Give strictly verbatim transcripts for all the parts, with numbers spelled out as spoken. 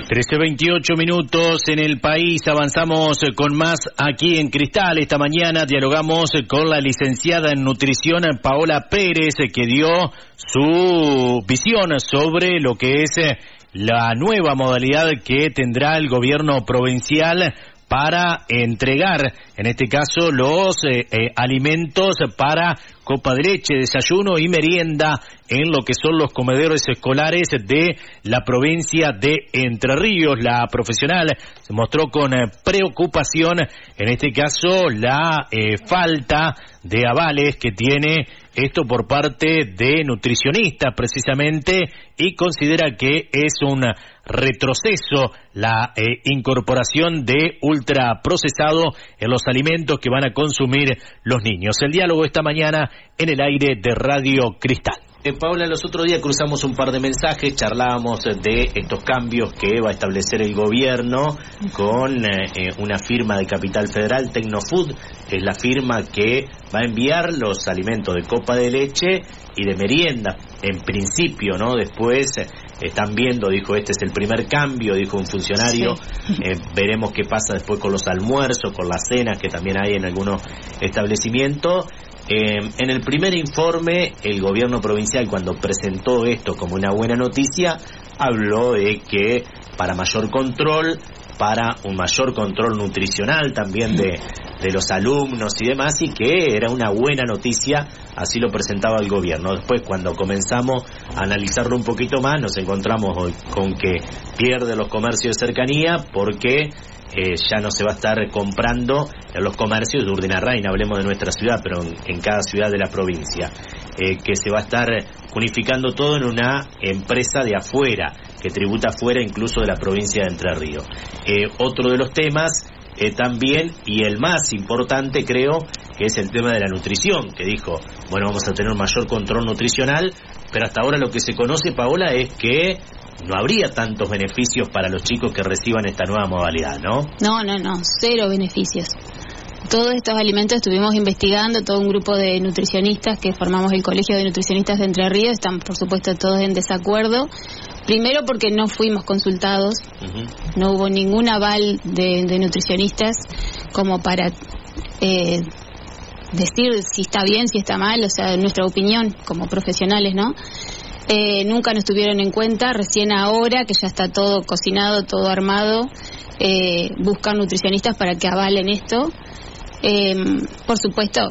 trece veintiocho minutos en el país, avanzamos con más aquí en Cristal. Esta mañana dialogamos con la licenciada en nutrición Paola Pérez, que dio su visión sobre lo que es la nueva modalidad que tendrá el gobierno provincial para entregar, en este caso, los eh, eh, alimentos para copa de leche, desayuno y merienda en lo que son los comedores escolares de la provincia de Entre Ríos. La profesional se mostró con eh, preocupación, en este caso, la eh, falta de avales que tiene esto por parte de nutricionistas precisamente, y considera que es un retroceso la eh, incorporación de ultraprocesado en los alimentos que van a consumir los niños. El diálogo esta mañana en el aire de Radio Cristal. Eh, Paola, los otros días cruzamos un par de mensajes, charlábamos de estos cambios que va a establecer el gobierno con eh, una firma de Capital Federal, Tecnofood, que es la firma que va a enviar los alimentos de copa de leche y de merienda, en principio, ¿no? Después eh, están viendo, dijo, este es el primer cambio, dijo un funcionario, sí. eh, veremos qué pasa después con los almuerzos, con las cenas que también hay en algunos establecimientos. Eh, en el primer informe, el gobierno provincial, cuando presentó esto como una buena noticia, habló de que para mayor control, para un mayor control nutricional también de, de los alumnos y demás, y que era una buena noticia, así lo presentaba el gobierno. Después, cuando comenzamos a analizarlo un poquito más, nos encontramos hoy con que pierde los comercios de cercanía porque Eh, ya no se va a estar comprando en los comercios de Urdenarrain, hablemos de nuestra ciudad, pero en, en cada ciudad de la provincia, eh, que se va a estar unificando todo en una empresa de afuera, que tributa afuera incluso de la provincia de Entre Ríos. Eh, otro de los temas eh, también, y el más importante creo, que es el tema de la nutrición, que dijo, bueno, vamos a tener un mayor control nutricional, pero hasta ahora lo que se conoce, Paola, es que no habría tantos beneficios para los chicos que reciban esta nueva modalidad, ¿no? No, no, no, cero beneficios. Todos estos alimentos estuvimos investigando, todo un grupo de nutricionistas que formamos el Colegio de Nutricionistas de Entre Ríos, están por supuesto todos en desacuerdo. Primero porque no fuimos consultados, uh-huh. no hubo ningún aval de, de nutricionistas como para eh, decir si está bien, si está mal, o sea, nuestra opinión como profesionales, ¿no? Eh, nunca nos tuvieron en cuenta, recién ahora que ya está todo cocinado, todo armado, eh, buscan nutricionistas para que avalen esto. Eh, por supuesto,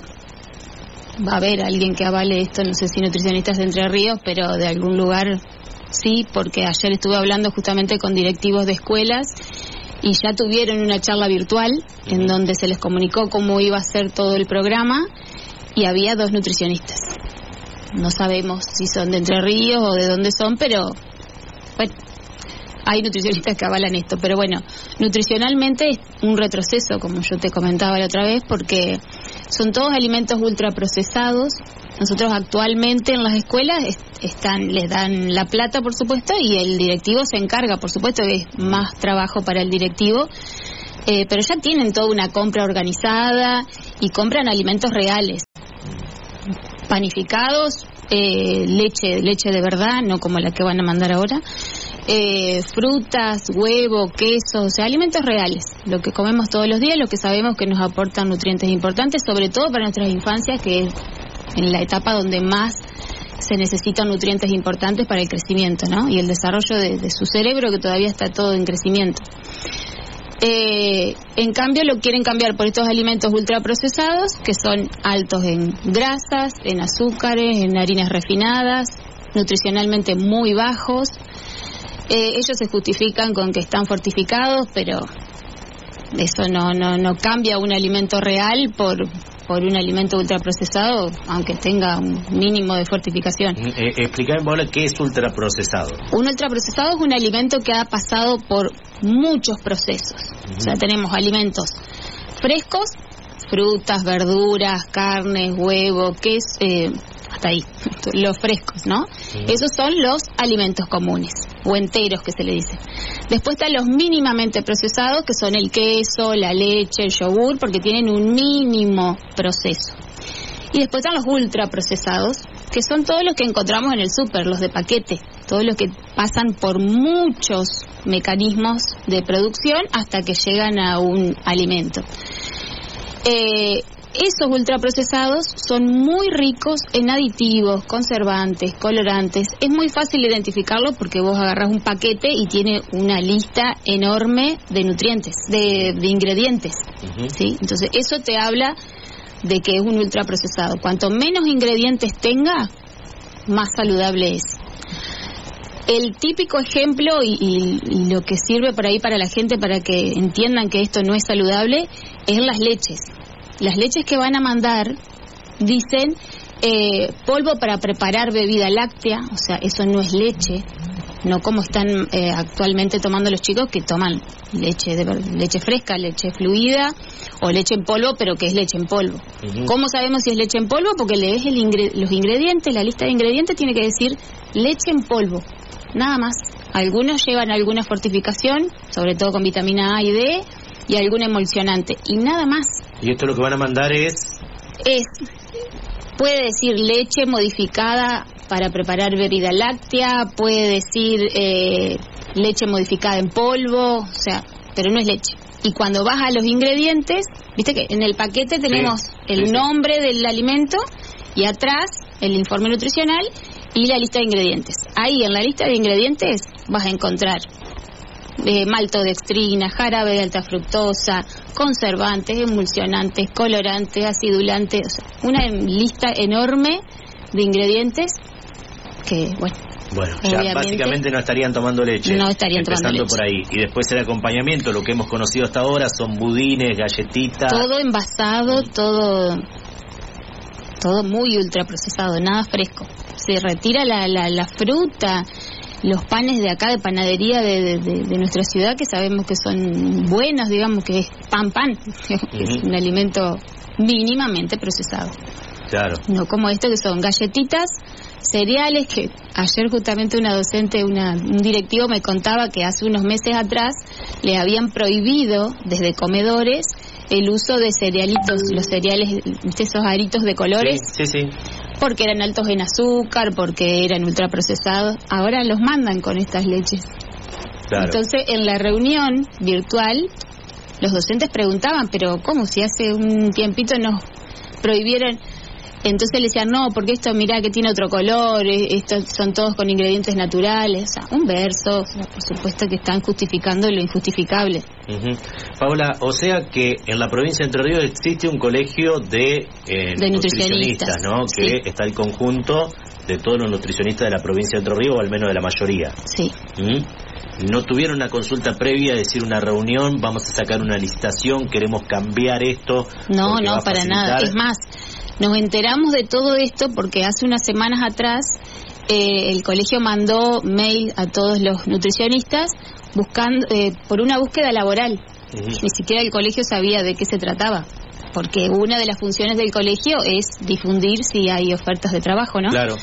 va a haber alguien que avale esto, no sé si nutricionistas de Entre Ríos, pero de algún lugar sí, porque ayer estuve hablando justamente con directivos de escuelas y ya tuvieron una charla virtual uh-huh. en donde se les comunicó cómo iba a ser todo el programa y había dos nutricionistas. No sabemos si son de Entre Ríos o de dónde son, pero bueno, hay nutricionistas que avalan esto. Pero bueno, nutricionalmente es un retroceso, como yo te comentaba la otra vez, porque son todos alimentos ultraprocesados. Nosotros actualmente en las escuelas están, les dan la plata, por supuesto, y el directivo se encarga, por supuesto, que es más trabajo para el directivo, eh, pero ya tienen toda una compra organizada y compran alimentos reales. Panificados, eh, leche leche de verdad, no como la que van a mandar ahora, eh, frutas, huevo, queso, o sea, alimentos reales, lo que comemos todos los días, lo que sabemos que nos aportan nutrientes importantes, sobre todo para nuestras infancias, que es en la etapa donde más se necesitan nutrientes importantes para el crecimiento, ¿no? Y el desarrollo de, de su cerebro, que todavía está todo en crecimiento. Eh, en cambio lo quieren cambiar por estos alimentos ultraprocesados que son altos en grasas, en azúcares, en harinas refinadas, nutricionalmente muy bajos. Eh, ellos se justifican con que están fortificados, pero eso no no no cambia un alimento real por por un alimento ultraprocesado, aunque tenga un mínimo de fortificación. Eh, Explícame, ¿qué es ultraprocesado? Un ultraprocesado es un alimento que ha pasado por muchos procesos. Uh-huh. O sea, tenemos alimentos frescos, frutas, verduras, carnes, huevo, queso, eh, hasta ahí, los frescos, ¿no? Uh-huh. Esos son los alimentos comunes, o enteros que se le dice. Después están los mínimamente procesados, que son el queso, la leche, el yogur, porque tienen un mínimo proceso. Y después están los ultraprocesados, que son todos los que encontramos en el súper, los de paquete, todos los que pasan por muchos mecanismos de producción hasta que llegan a un alimento. Eh, esos ultraprocesados son muy ricos en aditivos, conservantes, colorantes. Es muy fácil identificarlos porque vos agarrás un paquete y tiene una lista enorme de nutrientes, de, de ingredientes, uh-huh. ¿sí? Entonces eso te habla de que es un ultraprocesado. Cuanto menos ingredientes tenga, más saludable es. El típico ejemplo y, y, y lo que sirve por ahí para la gente para que entiendan que esto no es saludable es las leches. Las leches que van a mandar dicen eh, polvo para preparar bebida láctea, o sea, eso no es leche, no como están eh, actualmente tomando los chicos que toman leche de leche fresca, leche fluida o leche en polvo, pero que es leche en polvo. Uh-huh. ¿Cómo sabemos si es leche en polvo? Porque lees el ingre- los ingredientes, la lista de ingredientes tiene que decir leche en polvo, nada más. Algunos llevan alguna fortificación, sobre todo con vitamina A y D, y algún emulsionante, y nada más. ¿Y esto lo que van a mandar es? Es, puede decir leche modificada para preparar bebida láctea, puede decir eh, leche modificada en polvo, o sea, pero no es leche. Y cuando vas a los ingredientes, viste que en el paquete tenemos sí, el sí, nombre sí. del alimento y atrás el informe nutricional y la lista de ingredientes. Ahí en la lista de ingredientes vas a encontrar Eh, maltodextrina, jarabe de alta fructosa, conservantes, emulsionantes, colorantes, acidulantes, o sea, una lista enorme de ingredientes que, bueno, bueno, ya básicamente no estarían tomando leche. No estarían tomando leche. Empezando por ahí. Y después el acompañamiento, lo que hemos conocido hasta ahora son budines, galletitas. Todo envasado, mm. todo todo muy ultraprocesado, nada fresco. Se retira la, la, la fruta, los panes de acá de panadería de, de, de, de nuestra ciudad, que sabemos que son buenos, digamos que es pan pan, que uh-huh. es un alimento mínimamente procesado. Claro. No como esto que son galletitas, cereales, que ayer justamente una docente, una, un directivo me contaba que hace unos meses atrás le habían prohibido desde comedores el uso de cerealitos, los cereales, esos aritos de colores. Sí, sí, sí. Porque eran altos en azúcar, porque eran ultraprocesados. Ahora los mandan con estas leches. Claro. Entonces, en la reunión virtual, los docentes preguntaban, pero ¿cómo? Si hace un tiempito nos prohibieron. Entonces le decían, no, porque esto, mirá que tiene otro color, estos son todos con ingredientes naturales. O sea, un verso, o sea, por supuesto que están justificando lo injustificable. Uh-huh. Paola, o sea que en la provincia de Entre Ríos existe un colegio de, eh, de nutricionistas, nutricionistas, ¿no? Sí. Que está el conjunto de todos los nutricionistas de la provincia de Entre Ríos, o al menos de la mayoría. Sí. ¿Mm? No tuvieron una consulta previa, decir una reunión, vamos a sacar una licitación, queremos cambiar esto. No, no, para nada. Es más, nos enteramos de todo esto porque hace unas semanas atrás eh, el colegio mandó mail a todos los nutricionistas buscando eh, por una búsqueda laboral. Uh-huh. Ni siquiera el colegio sabía de qué se trataba, porque una de las funciones del colegio es difundir si hay ofertas de trabajo, ¿no? Claro.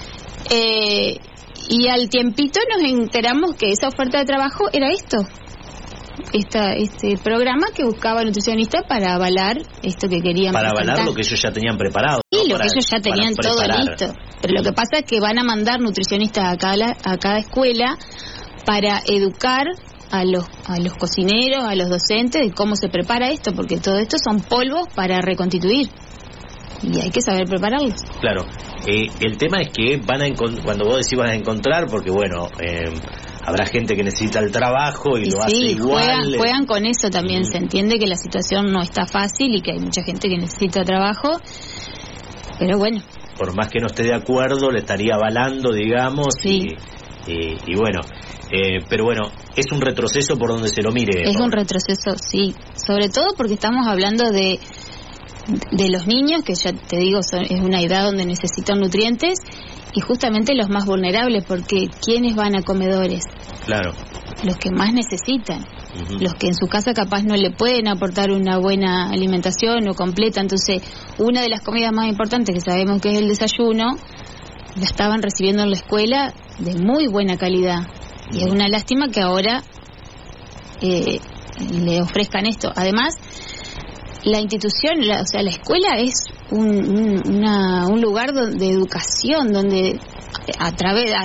Eh, y al tiempito nos enteramos que esa oferta de trabajo era esto. Esta, este programa que buscaba nutricionistas para avalar esto que querían para presentar. Avalar lo que ellos ya tenían preparado. Sí, ¿no? lo para, que ellos ya tenían todo listo. Pero lo que pasa es que van a mandar nutricionistas a cada, a cada escuela para educar a los a los cocineros, a los docentes de cómo se prepara esto, porque todo esto son polvos para reconstituir y hay que saber prepararlos. Claro. Eh, el tema es que van a encont- cuando vos decís van a encontrar, porque bueno, eh, habrá gente que necesita el trabajo y, y lo sí, hace igual. Juegan, juegan con eso también. Mm. Se entiende que la situación no está fácil y que hay mucha gente que necesita trabajo, pero bueno. Por más que no esté de acuerdo, le estaría avalando, digamos, sí. y, y, y bueno, eh, pero bueno, es un retroceso por donde se lo mire. Es ¿no? un retroceso, sí, sobre todo porque estamos hablando de de los niños, que ya te digo, son, es una edad donde necesitan nutrientes, y justamente los más vulnerables, porque ¿quiénes van a comedores? Claro. Los que más necesitan, uh-huh. los que en su casa capaz no le pueden aportar una buena alimentación o completa. Entonces, una de las comidas más importantes que sabemos que es el desayuno, la estaban recibiendo en la escuela de muy buena calidad, uh-huh. y es una lástima que ahora eh, le ofrezcan esto. Además, la institución, la, o sea, la escuela es un, un, una, un lugar de educación donde a través, a,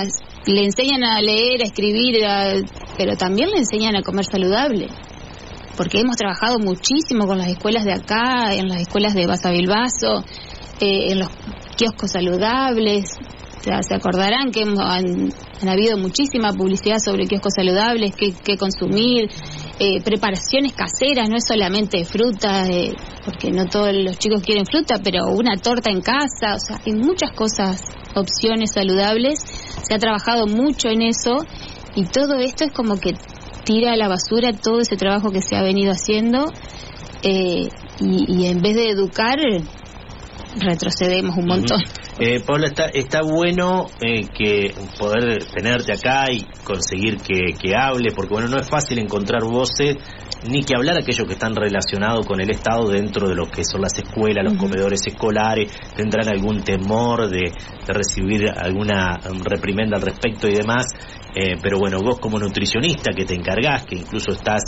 le enseñan a leer, a escribir, a, pero también le enseñan a comer saludable. Porque hemos trabajado muchísimo con las escuelas de acá, en las escuelas de Basa Bilbaso, eh, en los kioscos saludables. O sea, se acordarán que hemos, han, han habido muchísima publicidad sobre kioscos saludables, qué, qué consumir, eh, preparaciones caseras, no es solamente fruta, eh, porque no todos los chicos quieren fruta, pero una torta en casa, o sea, hay muchas cosas, opciones saludables. Se ha trabajado mucho en eso y todo esto es como que tira a la basura todo ese trabajo que se ha venido haciendo, eh, y, y en vez de educar retrocedemos un montón. Uh-huh. eh, Paula, está, está bueno eh, que poder tenerte acá y conseguir que, que hable, porque bueno, no es fácil encontrar voces, ni que hablar aquellos que están relacionados con el Estado dentro de lo que son las escuelas, los uh-huh. comedores escolares. Tendrán algún temor de, de recibir alguna reprimenda al respecto y demás, eh, pero bueno, vos como nutricionista que te encargás, que incluso estás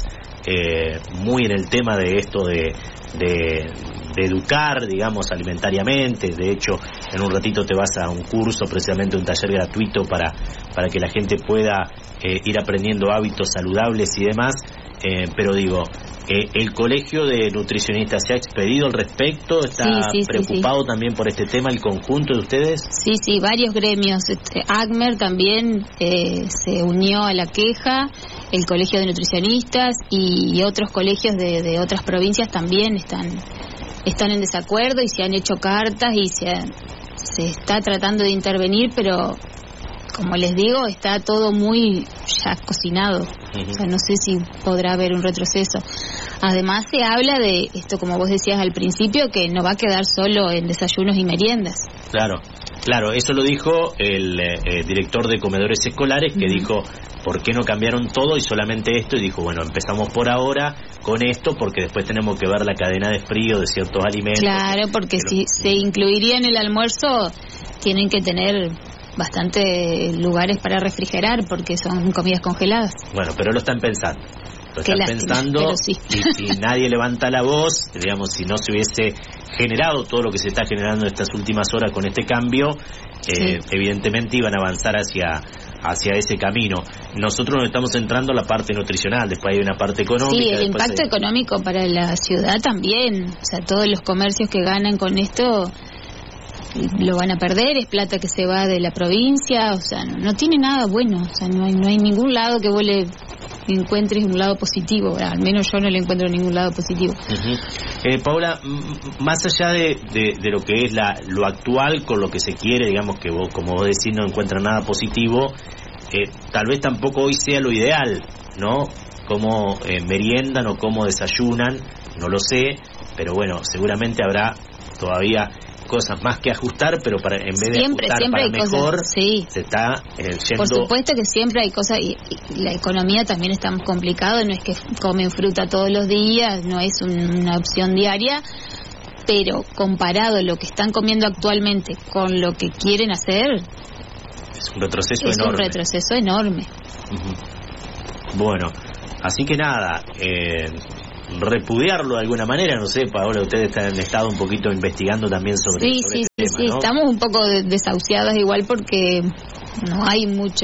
eh, muy en el tema de esto de, de, de educar, digamos, alimentariamente. De hecho, en un ratito te vas a un curso, precisamente un taller gratuito para, para que la gente pueda eh, ir aprendiendo hábitos saludables y demás. Eh, pero digo, eh, ¿el colegio de nutricionistas se ha expedido al respecto? ¿Está sí, sí, preocupado sí, sí. también por este tema el conjunto de ustedes? Sí, sí, varios gremios. Este, ACMER también eh, se unió a la queja, el colegio de nutricionistas y, y otros colegios de, de otras provincias también están están en desacuerdo y se han hecho cartas y se, ha, se está tratando de intervenir, pero como les digo, está todo muy ya cocinado. Uh-huh. O sea, no sé si podrá haber un retroceso. Además se habla de esto, como vos decías al principio, que no va a quedar solo en desayunos y meriendas. Claro, claro, eso lo dijo el eh, director de comedores escolares, que uh-huh. dijo, ¿por qué no cambiaron todo y solamente esto? Y dijo, bueno, empezamos por ahora con esto porque después tenemos que ver la cadena de frío de ciertos alimentos. Claro, porque pero... si se incluiría en el almuerzo, tienen que tener bastante lugares para refrigerar porque son comidas congeladas. Bueno, pero lo están pensando. Lo están lástima, pensando sí. y si nadie levanta la voz, digamos, si no se hubiese generado todo lo que se está generando en estas últimas horas con este cambio, eh, sí. evidentemente iban a avanzar hacia hacia ese camino. Nosotros nos estamos centrando en la parte nutricional, después hay una parte económica. Sí, el impacto hay... económico para la ciudad también. O sea, todos los comercios que ganan con esto lo van a perder, es plata que se va de la provincia, o sea, no, no tiene nada bueno, o sea, no hay, no hay ningún lado que vos le encuentres un lado positivo, al menos yo no le encuentro ningún lado positivo. Uh-huh. eh, Paula, m- más allá de, de, de lo que es la, lo actual con lo que se quiere, digamos que vos, como vos decís, no encuentras nada positivo, eh, tal vez tampoco hoy sea lo ideal, ¿no? Cómo eh, meriendan o cómo desayunan, no lo sé, pero bueno, seguramente habrá todavía cosas más que ajustar, pero para en vez de siempre, ajustar siempre para hay mejor, cosas, sí. se está eh, yendo... Por supuesto que siempre hay cosas, y, y la economía también está complicada, no es que comen fruta todos los días, no es un, una opción diaria, pero comparado lo que están comiendo actualmente con lo que quieren hacer, es un retroceso es enorme. un retroceso enorme. Uh-huh. Bueno, así que nada, eh, repudiarlo de alguna manera, no sé, Paola, ustedes han estado un poquito investigando también sobre, sí, sobre sí, este sí, tema, sí, ¿no? estamos un poco desahuciadas igual porque no hay mucho,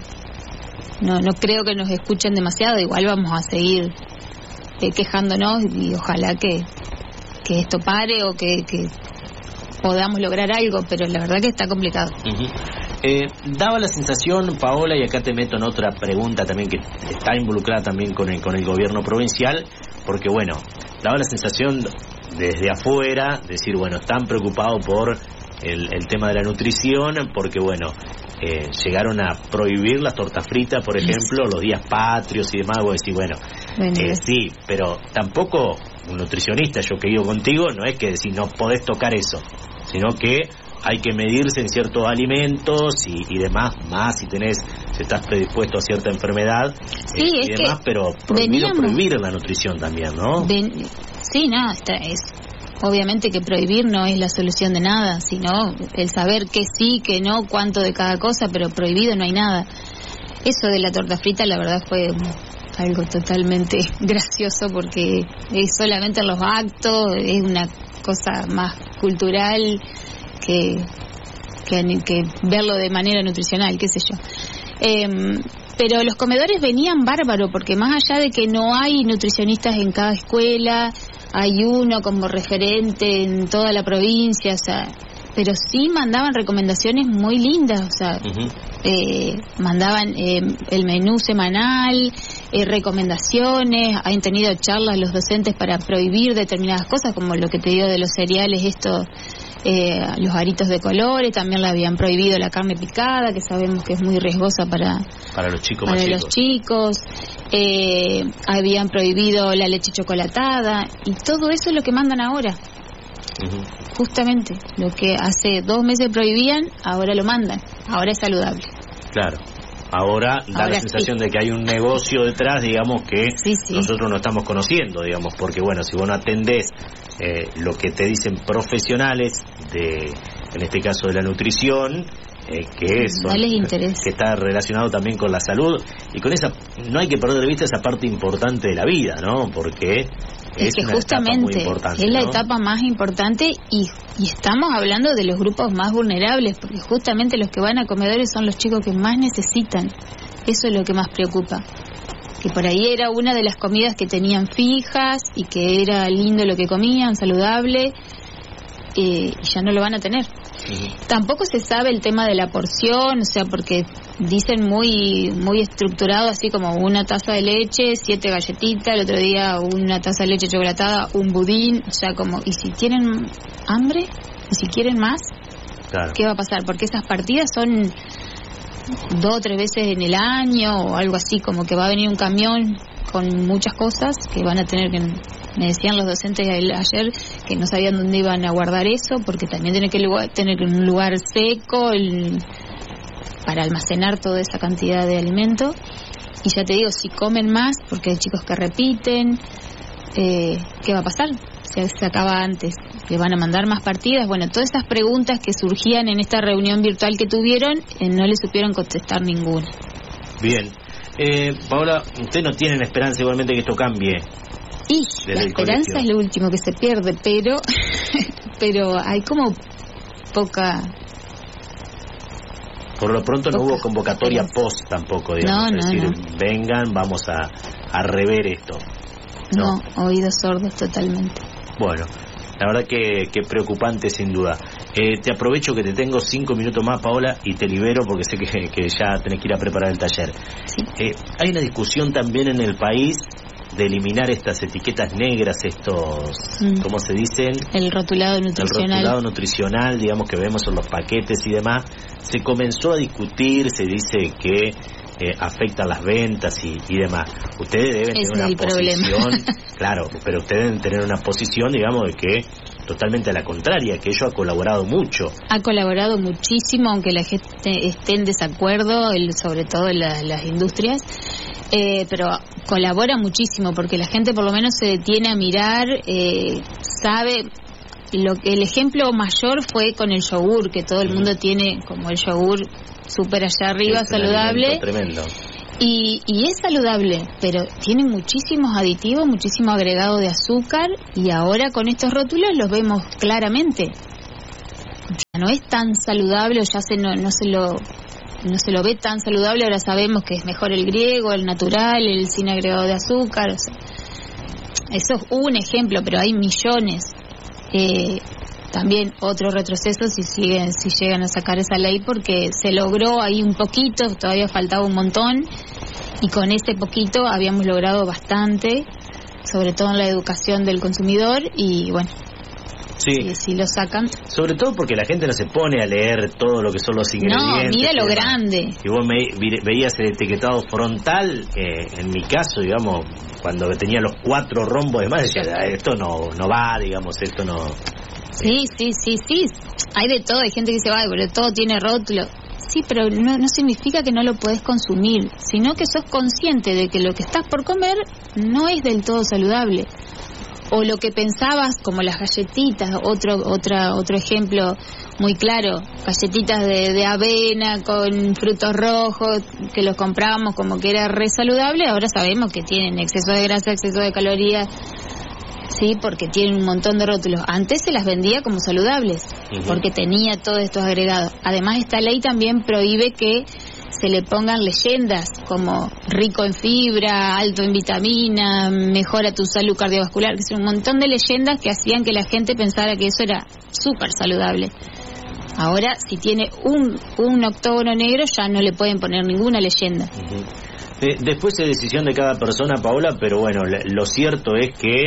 no no creo que nos escuchen demasiado, igual vamos a seguir eh, quejándonos y ojalá que, que esto pare o que, que podamos lograr algo, pero la verdad que está complicado. Uh-huh. Eh, daba la sensación, Paola, y acá te meto en otra pregunta también que está involucrada también con el, con el gobierno provincial, porque bueno, daba la sensación desde afuera, decir, bueno, están preocupados por el, el tema de la nutrición, porque bueno, eh, llegaron a prohibir las tortas fritas, por ejemplo, los días patrios y demás, vos decís, bueno, bueno eh, sí, pero tampoco un nutricionista, yo que digo contigo, no es que decir, no podés tocar eso, sino que hay que medirse en ciertos alimentos y, y demás, más si tenés, si estás predispuesto a cierta enfermedad, sí, eh, es y demás, que pero prohibido veníamos... prohibir la nutrición también, ¿no? Ven... Sí, no, está, es obviamente que prohibir no es la solución de nada, sino el saber qué sí, qué no, cuánto de cada cosa, pero prohibido no hay nada. Eso de la torta frita, la verdad, fue algo totalmente gracioso porque es solamente en los actos, es una cosa más cultural que, que, que verlo de manera nutricional, qué sé yo. Eh, pero los comedores venían bárbaro, porque más allá de que no hay nutricionistas en cada escuela, hay uno como referente en toda la provincia, o sea, pero sí mandaban recomendaciones muy lindas, o sea, uh-huh. eh, mandaban eh, el menú semanal, eh, recomendaciones, han tenido charlas los docentes para prohibir determinadas cosas, como lo que te digo de los cereales, esto, eh, los aritos de colores, también le habían prohibido la carne picada, que sabemos que es muy riesgosa para, para los chicos. Para más los chicos, eh, habían prohibido la leche chocolatada, y todo eso es lo que mandan ahora. Uh-huh. Justamente, lo que hace dos meses prohibían, ahora lo mandan, ahora es saludable. Claro, ahora da ahora la sensación sí. de que hay un negocio detrás, digamos, que sí, sí. nosotros no estamos conociendo, digamos, porque bueno, si vos no atendés eh, lo que te dicen profesionales, de, en este caso de la nutrición, eh, que es no les interesa. Que está relacionado también con la salud, y con esa, no hay que perder de vista esa parte importante de la vida, ¿no? Porque es, es que justamente es la ¿no? etapa más importante, y, y estamos hablando de los grupos más vulnerables, porque justamente los que van a comedores son los chicos que más necesitan. Eso es lo que más preocupa, que por ahí era una de las comidas que tenían fijas y que era lindo lo que comían, saludable, eh, y ya no lo van a tener. Uh-huh. Tampoco se sabe el tema de la porción, o sea, porque dicen muy muy estructurado, así como una taza de leche, siete galletitas, el otro día una taza de leche chocolatada, un budín, o sea, como, y si tienen hambre, y si quieren más, claro. ¿Qué va a pasar? Porque esas partidas son dos o tres veces en el año, o algo así, como que va a venir un camión con muchas cosas que van a tener que... Me decían los docentes ayer que no sabían dónde iban a guardar eso, porque también tiene que lugar, tener un lugar seco el, para almacenar toda esa cantidad de alimento. Y ya te digo, si comen más, porque hay chicos que repiten, eh, ¿qué va a pasar? Se, se acaba antes, ¿le van a mandar más partidas? Bueno, todas esas preguntas que surgían en esta reunión virtual que tuvieron, eh, no le supieron contestar ninguna. Bien. Eh, Paola, ustedes no tienen esperanza igualmente que esto cambie. Y la esperanza es lo último que se pierde, pero pero hay como poca... Por lo pronto poca no hubo convocatoria esperanza. Post tampoco, digamos, no, no, es decir, no. vengan, vamos a, a rever esto. No, no, oídos sordos totalmente. Bueno, la verdad que, que preocupante sin duda. Eh, te aprovecho que te tengo cinco minutos más, Paola, y te libero porque sé que, que ya tenés que ir a preparar el taller. Sí. Eh, hay una discusión también en el país de eliminar estas etiquetas negras, estos, mm. ¿cómo se dicen? El rotulado nutricional. El rotulado nutricional, digamos, que vemos en los paquetes y demás. Se comenzó a discutir, se dice que eh, afectan las ventas y, y demás. Ustedes deben Ese tener una posición, problema. claro, pero ustedes deben tener una posición, digamos, de que totalmente a la contraria, que ello ha colaborado mucho. Ha colaborado muchísimo, aunque la gente esté en desacuerdo, el, sobre todo en la, las industrias. Eh, pero colabora muchísimo porque la gente por lo menos se detiene a mirar, eh, sabe. Lo que el ejemplo mayor fue con el yogur, que todo el mundo tiene como el yogur súper allá arriba, es saludable. Tremendo. Y, y es saludable, pero tiene muchísimos aditivos, muchísimo agregado de azúcar, y ahora con estos rótulos los vemos claramente. Ya no es tan saludable, o ya se no, no se lo no se lo ve tan saludable. Ahora sabemos que es mejor el griego, el natural, el sin agregado de azúcar. O sea, eso es un ejemplo, pero hay millones. Eh, también otro retroceso si siguen, si llegan a sacar esa ley, porque se logró ahí un poquito, todavía faltaba un montón, y con ese poquito habíamos logrado bastante, sobre todo en la educación del consumidor, y bueno, sí. si, si lo sacan. Sobre todo porque la gente no se pone a leer todo lo que son los ingredientes. No, mira lo grande. Si vos me, veías el etiquetado frontal, eh, en mi caso, digamos, cuando tenía los cuatro rombos de más, decía, esto no, no va, digamos, esto no... Sí, sí, sí, sí. Hay de todo, hay gente que dice, ay, pero todo tiene rótulo. Sí, pero no, no significa que no lo podés consumir, sino que sos consciente de que lo que estás por comer no es del todo saludable. O lo que pensabas, como las galletitas, otro otra otro ejemplo muy claro, galletitas de, de avena con frutos rojos, que los comprábamos como que era re saludable, ahora sabemos que tienen exceso de grasa, exceso de calorías. Sí, porque tienen un montón de rótulos. Antes se las vendía como saludables, uh-huh. porque tenía todos estos agregados. Además, esta ley también prohíbe que se le pongan leyendas como rico en fibra, alto en vitamina, mejora tu salud cardiovascular, que es un montón de leyendas que hacían que la gente pensara que eso era súper saludable. Ahora, si tiene un, un octógono negro, ya no le pueden poner ninguna leyenda. Uh-huh. Eh, después es decisión de cada persona, Paola, pero bueno, lo cierto es que,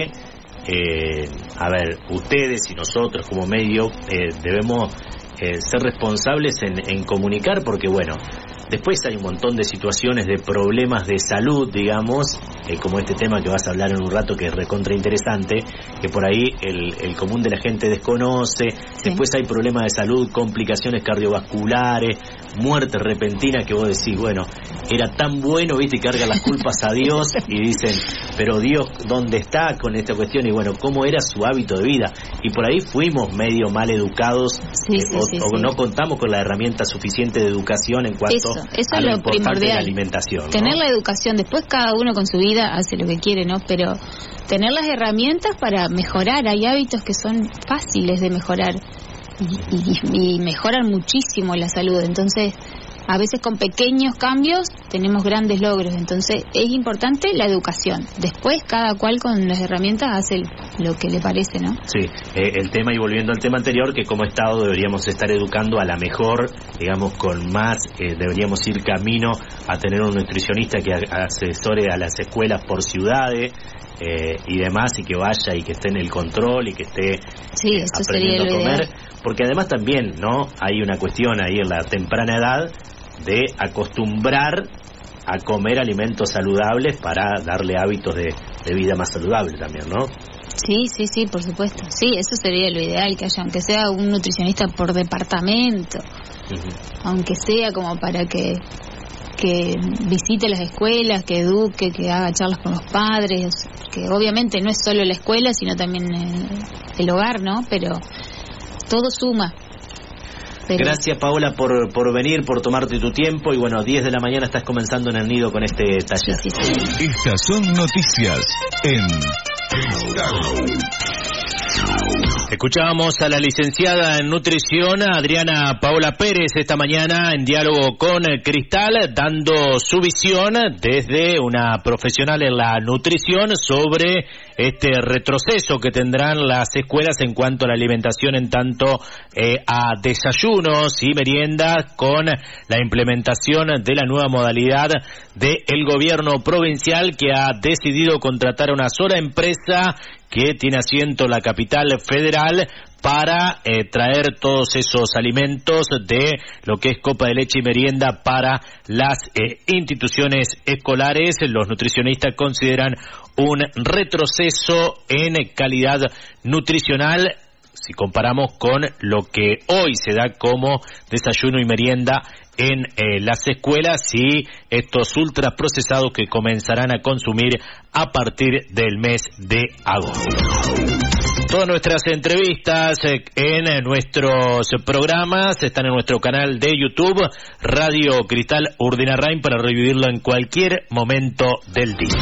eh, a ver, ustedes y nosotros como medio eh, debemos eh, ser responsables en, en comunicar, porque bueno, después hay un montón de situaciones de problemas de salud, digamos, eh, como este tema que vas a hablar en un rato, que es recontra interesante, que por ahí el, el común de la gente desconoce. Sí. Después hay problemas de salud, complicaciones cardiovasculares, muertes repentinas, que vos decís, bueno, era tan bueno, viste, y carga las culpas a Dios y dicen, pero Dios, ¿dónde está con esta cuestión? Y bueno, ¿cómo era su hábito de vida? Y por ahí fuimos medio mal educados, sí, eh, sí, o, sí, o sí. no contamos con la herramienta suficiente de educación en cuanto Eso, eso a es lo, lo importante primordial. de la alimentación, ¿no? Tener la educación, después cada uno con su vida hace lo que quiere, ¿no? Pero tener las herramientas para mejorar. Hay hábitos que son fáciles de mejorar y, y, y mejoran muchísimo la salud. Entonces, a veces con pequeños cambios tenemos grandes logros. Entonces, es importante la educación. Después, cada cual con las herramientas hace lo que le parece, ¿no? Sí, eh, el tema, y volviendo al tema anterior, que como Estado deberíamos estar educando a la mejor, digamos, con más, eh, deberíamos ir camino a tener un nutricionista que asesore a las escuelas por ciudades, eh, y demás, y que vaya y que esté en el control y que esté sí, eh, aprendiendo a comer, ideal. Porque además también, ¿no?, hay una cuestión ahí en la temprana edad de acostumbrar a comer alimentos saludables para darle hábitos de, de vida más saludable también, ¿no? Sí, sí, sí, por supuesto. Sí, eso sería lo ideal, que haya, aunque sea un nutricionista por departamento, uh-huh. aunque sea como para que que visite las escuelas, que eduque, que haga charlas con los padres, que obviamente no es solo la escuela, sino también el, el hogar, ¿no? Pero todo suma. Pero... Gracias, Paola, por, por venir, por tomarte tu tiempo. Y bueno, diez de la mañana estás comenzando en el Nido con este taller. Sí, sí, sí. Estas son noticias en... Escuchábamos a la licenciada en nutrición, Adriana Paola Pérez, esta mañana en diálogo con Cristal, dando su visión desde una profesional en la nutrición sobre este retroceso que tendrán las escuelas en cuanto a la alimentación, en tanto eh, a desayunos y meriendas, con la implementación de la nueva modalidad del gobierno provincial, que ha decidido contratar a una sola empresa que tiene asiento en la capital federal para eh, traer todos esos alimentos de lo que es copa de leche y merienda para las eh, instituciones escolares. Los nutricionistas consideran un retroceso en calidad nutricional si comparamos con lo que hoy se da como desayuno y merienda en eh, las escuelas, y estos ultraprocesados que comenzarán a consumir a partir del mes de agosto. Todas nuestras entrevistas eh, en nuestros programas están en nuestro canal de YouTube, Radio Cristal Urdinarrain, para revivirlo en cualquier momento del día.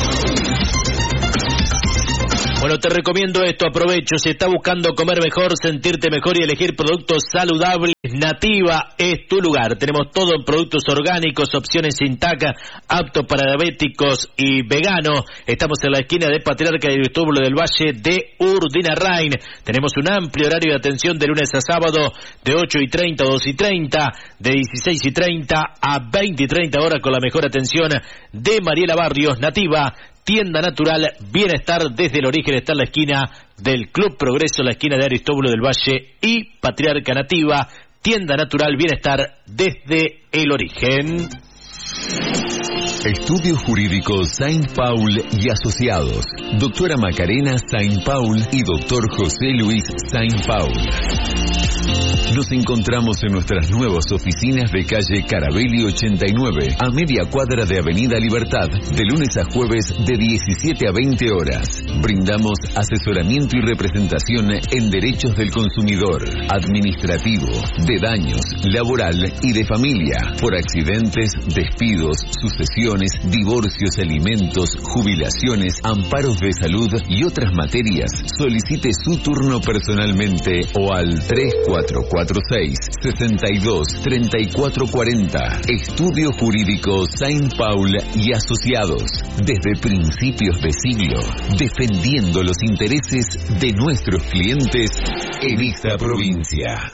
Bueno, te recomiendo esto, aprovecho, si estás buscando comer mejor, sentirte mejor y elegir productos saludables, Nativa es tu lugar. Tenemos todo en productos orgánicos, opciones sin taca, aptos para diabéticos y veganos. Estamos en la esquina de Patriarca y Aristóbulo del Valle de Urdinarrain. Tenemos un amplio horario de atención de lunes a sábado, de ocho y treinta a dos y treinta, de dieciséis y treinta a veinte y treinta horas, con la mejor atención de Mariela Barrios. Nativa, tienda natural, bienestar desde el origen, está en la esquina del Club Progreso, la esquina de Aristóbulo del Valle y Patriarca. Nativa, tienda natural, bienestar desde el origen. Estudio Jurídico Saint Paul y Asociados, doctora Macarena Saint Paul y doctor José Luis Saint Paul. Nos encontramos en nuestras nuevas oficinas de calle Carabelli ochenta y nueve, a media cuadra de Avenida Libertad, de lunes a jueves de diecisiete a veinte horas. Brindamos asesoramiento y representación en derechos del consumidor, administrativo, de daños, laboral y de familia, por accidentes, despidos, sucesiones, pensiones, divorcios, alimentos, jubilaciones, amparos de salud y otras materias, solicite su turno personalmente o al tres cuatro cuatro seis, seis dos, tres cuatro cuatro cero. Estudio Jurídico Saint Paul y Asociados. Desde principios de siglo, defendiendo los intereses de nuestros clientes en esta provincia.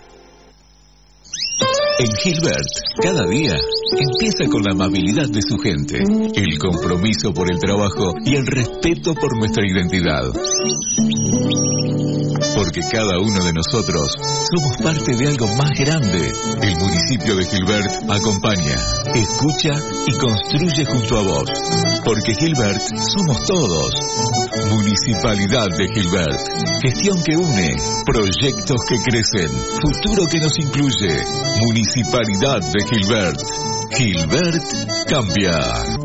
En Gilbert, cada día empieza con la amabilidad de su gente, el compromiso por el trabajo y el respeto por nuestra identidad. Porque cada uno de nosotros somos parte de algo más grande. El municipio de Gilbert acompaña, escucha y construye junto a vos. Porque Gilbert somos todos. Municipalidad de Gilbert. Gestión que une, proyectos que crecen, futuro que nos incluye. Municipalidad de Gilbert. Gilbert cambia.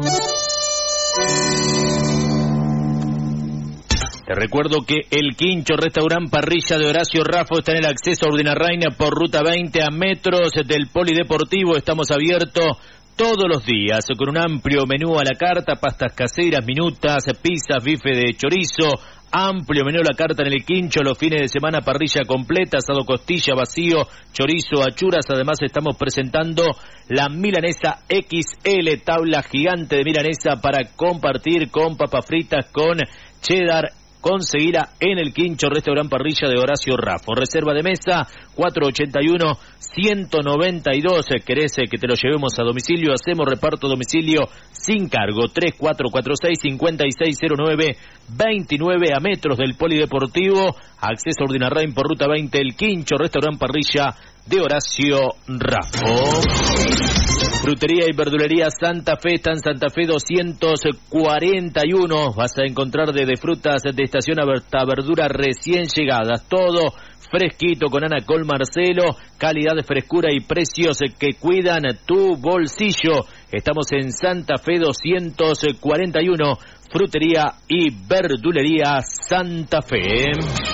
Te recuerdo que el Quincho Restaurant Parrilla de Horacio Raffo está en el acceso a Urdinarraina por ruta veinte, a metros del Polideportivo. Estamos abiertos todos los días con un amplio menú a la carta, pastas caseras, minutas, pizzas, bife de chorizo. Amplio menú a la carta en el Quincho, los fines de semana parrilla completa, asado costilla, vacío, chorizo, achuras. Además estamos presentando la milanesa equis ele, tabla gigante de milanesa para compartir con papas fritas, con cheddar. Conseguirá en el Quincho Restaurant Parrilla de Horacio Raffo. Reserva de mesa cuatro ochenta y uno, ciento noventa y dos. ¿Querés que te lo llevemos a domicilio? Hacemos reparto a domicilio sin cargo. tres cuatro cuatro seis, cinco seis cero nueve, dos nueve, a metros del Polideportivo. Acceso a Urdinarrain por ruta veinte. El Quincho Restaurant Parrilla de Horacio Raffo. Frutería y verdulería Santa Fe, está en Santa Fe doscientos cuarenta y uno. Vas a encontrar desde frutas de estación hasta verduras recién llegadas. Todo fresquito con Ana Col Marcelo. Calidad, de frescura y precios que cuidan tu bolsillo. Estamos en Santa Fe doscientos cuarenta y uno. Frutería y verdulería Santa Fe.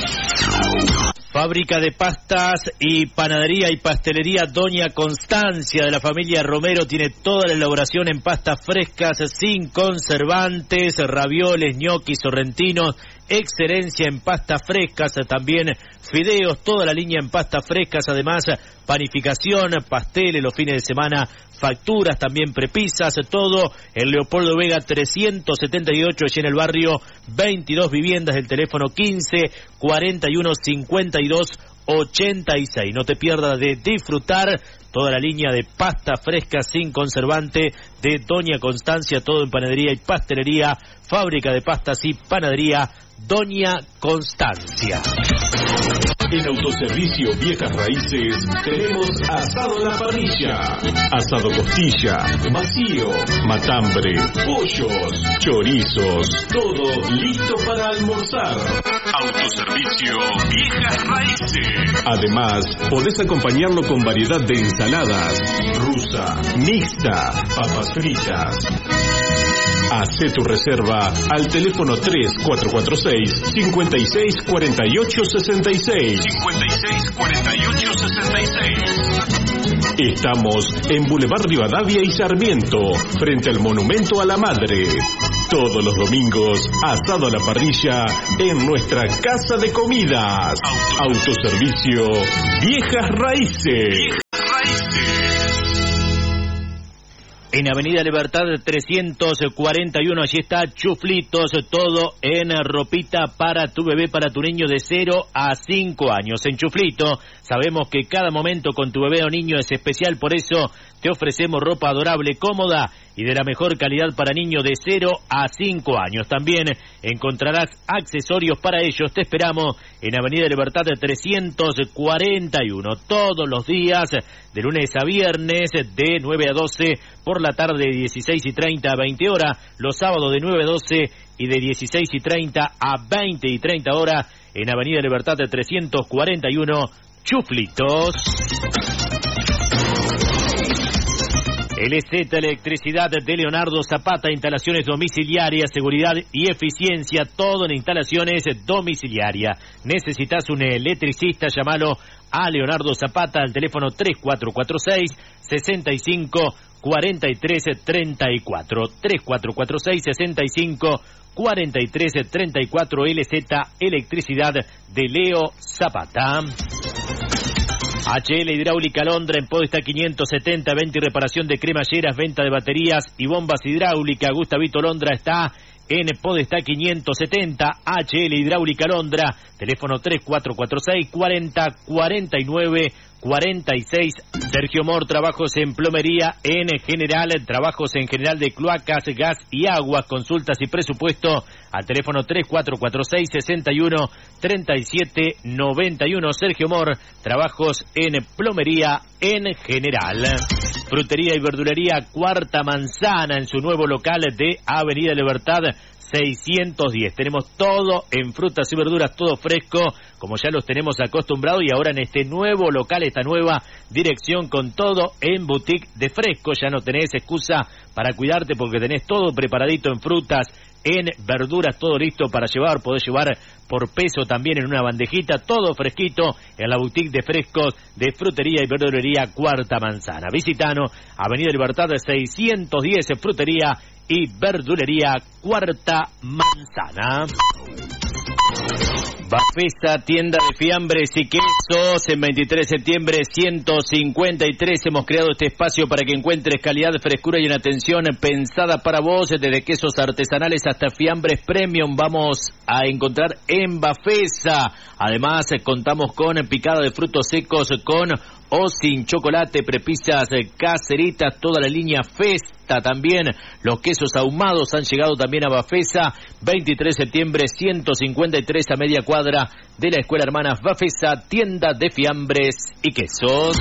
Fábrica de pastas y panadería y pastelería Doña Constancia, de la familia Romero, tiene toda la elaboración en pastas frescas, sin conservantes, ravioles, ñoquis, sorrentinos, excelencia en pastas frescas, también fideos, toda la línea en pastas frescas, además panificación, pasteles los fines de semana, facturas, también prepisas, todo en Leopoldo Vega trescientos setenta y ocho, allí en el barrio, veintidós viviendas, el teléfono quince, cuarenta y uno, cincuenta y dos, ochenta y seis. No te pierdas de disfrutar toda la línea de pasta fresca sin conservante de Doña Constancia, todo en panadería y pastelería, fábrica de pastas y panadería Doña Constancia. En Autoservicio Viejas Raíces tenemos asado a la parrilla, asado costilla, vacío, matambre, pollos, chorizos, todo listo para almorzar. Autoservicio Viejas Raíces. Además, podés acompañarlo con variedad de ensaladas, rusa, mixta, papas fritas. Hacé tu reserva al teléfono tres cuatro cuatro seis, cinco seis cuatro ocho seis seis. cinco seis cuatro ocho seis seis. Estamos en Boulevard Rivadavia y Sarmiento, frente al Monumento a la Madre. Todos los domingos, asado a la parrilla en nuestra casa de comidas. Autoservicio Viejas Raíces. Viejas Raíces. En Avenida Libertad trescientos cuarenta y uno, allí está Chuflitos, todo en ropita para tu bebé, para tu niño de cero a cinco años. En Chuflito sabemos que cada momento con tu bebé o niño es especial, por eso te ofrecemos ropa adorable, cómoda y de la mejor calidad para niños de cero a cinco años. También encontrarás accesorios para ellos. Te esperamos en Avenida Libertad trescientos cuarenta y uno, todos los días, de lunes a viernes, de nueve a doce, por la tarde de dieciséis y treinta a veinte horas, los sábados de nueve a doce y de dieciséis y treinta a veinte y treinta horas, en Avenida Libertad trescientos cuarenta y uno, Chuflitos. L Z Electricidad de Leonardo Zapata, instalaciones domiciliarias, seguridad y eficiencia, todo en instalaciones domiciliarias. Necesitas un electricista, llámalo a Leonardo Zapata al teléfono tres cuatro cuatro seis, seis cinco, cuatro tres tres cuatro. tres cuatro cuatro seis, seis cinco, cuatro tres tres cuatro. L Z Electricidad de Leo Zapata. H L Hidráulica Londra en Podestá quinientos setenta, venta y reparación de cremalleras, venta de baterías y bombas hidráulicas. Gustavito Londra está en Podestá quinientos setenta. H L Hidráulica Londra, teléfono tres cuatro cuatro seis, cuarenta, cuarenta y nueve, cuarenta y seis. Sergio Mor, trabajos en plomería en general, trabajos en general de cloacas, gas y agua, consultas y presupuesto al teléfono tres cuatro cuatro seis, sesenta y uno, treinta y siete, noventa y uno. Sergio Mor, trabajos en plomería en general. Frutería y verdulería Cuarta Manzana en su nuevo local de Avenida Libertad seiscientos diez. Tenemos todo en frutas y verduras, todo fresco, como ya los tenemos acostumbrados, y ahora en este nuevo local, esta nueva dirección con todo en boutique de fresco. Ya no tenés excusa para cuidarte porque tenés todo preparadito en frutas, en verduras, todo listo para llevar. Podés llevar por peso también en una bandejita, todo fresquito en la boutique de frescos de Frutería y Verdulería Cuarta Manzana. Visitanos, Avenida Libertad seiscientos diez, Frutería y Verdulería Cuarta Manzana. Bafesa, tienda de fiambres y quesos, en veintitrés de septiembre ciento cincuenta y tres. Hemos creado este espacio para que encuentres calidad, frescura y una atención pensada para vos, desde quesos artesanales hasta fiambres premium. Vamos a encontrar en Bafesa. Además, contamos con picada de frutos secos con o sin chocolate, prepisas caseritas, toda la línea Festa también. Los quesos ahumados han llegado también a Bafesa. veintitrés de septiembre ciento cincuenta y tres, a media cuadra de la Escuela Hermanas Bafesa, tienda de fiambres y quesos.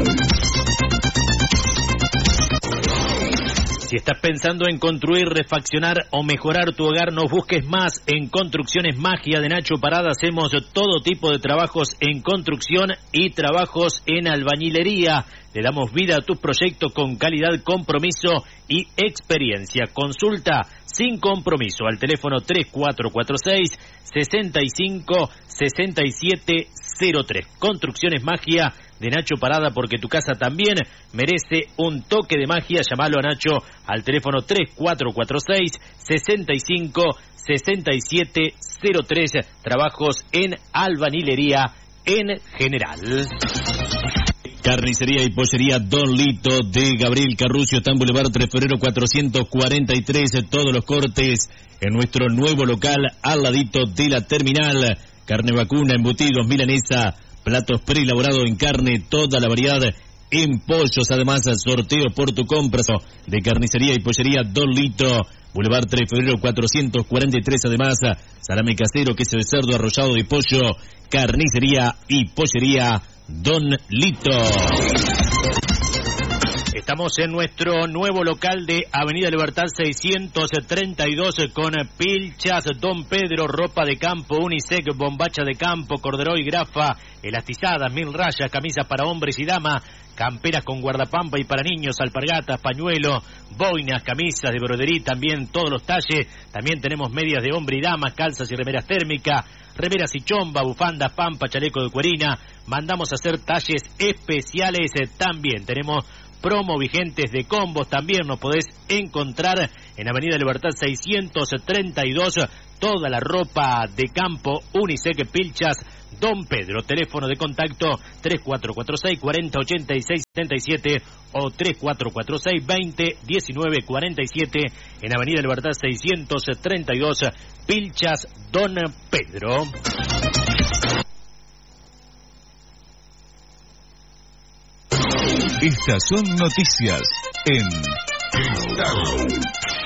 Si estás pensando en construir, refaccionar o mejorar tu hogar, no busques más. En Construcciones Magia de Nacho Parada hacemos todo tipo de trabajos en construcción y trabajos en albañilería. Le damos vida a tus proyectos con calidad, compromiso y experiencia. Consulta sin compromiso al teléfono tres cuatro cuatro seis, seis cinco, seis siete cero tres. Construcciones Magia de Nacho Parada, porque tu casa también merece un toque de magia. Llamalo a Nacho al teléfono tres cuatro cuatro seis, seis cinco, seis siete cero tres. Trabajos en albañilería en general. Carnicería y pollería Don Lito de Gabriel Carrucio, está en Boulevard tres de febrero cuatrocientos cuarenta y tres. Todos los cortes en nuestro nuevo local al ladito de la terminal. Carne vacuna, embutidos, milanesa, platos preelaborados en carne, toda la variedad en pollos. Además, sorteo por tu compra de Carnicería y pollería Don Lito, Boulevard tres de febrero cuatrocientos cuarenta y tres. Además, salame casero, queso de cerdo, arrollado de pollo. Carnicería y pollería Don Lito. Estamos en nuestro nuevo local de Avenida Libertad seiscientos treinta y dos con Pilchas Don Pedro, ropa de campo, unisex, bombacha de campo, corderoy, grafa, elastizadas, mil rayas, camisas para hombres y damas, camperas con guardapampa y para niños, alpargatas, pañuelos, boinas, camisas de broderí, también todos los talles. También tenemos medias de hombre y damas, calzas y remeras térmicas, remeras y chomba, bufandas, pampa, chaleco de cuerina. Mandamos a hacer talles especiales eh, también. Tenemos promo vigentes de combos, también nos podés encontrar en Avenida Libertad seiscientos treinta y dos. Toda la ropa de campo, unisex, Pilchas Don Pedro. Teléfono de contacto tres cuatro cuatro seis, cuarenta, ochenta y seis, setenta y siete o tres cuatro cuatro seis, veinte, diecinueve, cuarenta y siete. En Avenida Libertad seiscientos treinta y dos, Pilchas Don Pedro. Estas son noticias en Cristal.